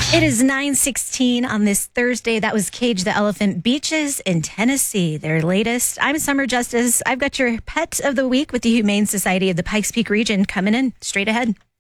It is 9:16 on this Thursday. That was Cage the Elephant Beaches in Tennessee, their latest. I'm Summer Justice. I've got your pet of the week with the Humane Society of the Pikes Peak region coming in straight ahead.